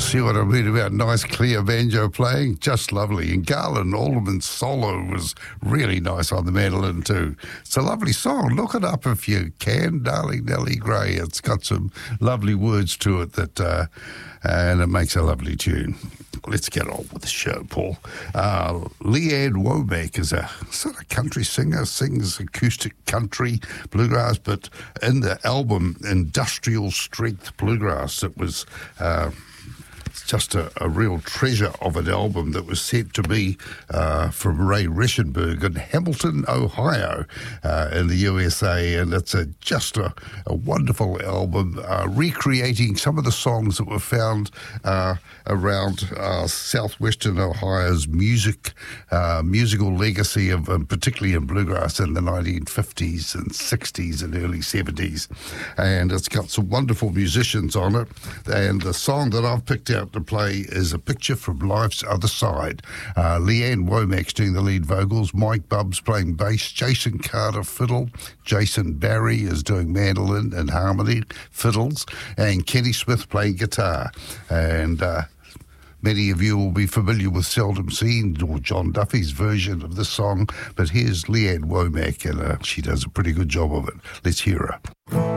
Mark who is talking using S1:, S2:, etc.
S1: See what I mean about nice clear banjo playing? Just lovely. And Garland Alderman's solo was really nice on the mandolin too. It's a lovely song. Look it up if you can, Darling Nellie Gray. It's got some lovely words to it that, and it makes a lovely tune. Let's get on with the show, Paul. Leanne Womack is a sort of country singer, sings acoustic country bluegrass, but in the album Industrial Strength Bluegrass, it was just a real treasure of an album that was sent to me from Ray Reschenberg in Hamilton, Ohio, in the USA, and it's just a wonderful album recreating some of the songs that were found around southwestern Ohio's musical legacy, of particularly in bluegrass in the 1950s and 60s and early 70s. And it's got some wonderful musicians on it, and the song that I've picked out to play is A Picture from Life's Other Side. Leanne Womack's doing the lead vocals, Mike Bubbs playing bass, Jason Carter fiddle, Jason Barry is doing mandolin and harmony, fiddles, and Kenny Smith playing guitar. And many of you will be familiar with Seldom Seen or John Duffy's version of this song, but here's Leanne Womack, and she does a pretty good job of it. Let's hear her.